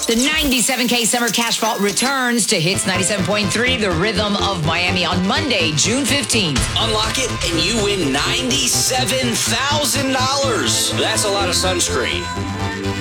The 97K Summer Cash Vault returns to Hits 97.3, the Rhythm of Miami, on Monday, June 15th. Unlock it and you win $97,000. That's a lot of sunscreen.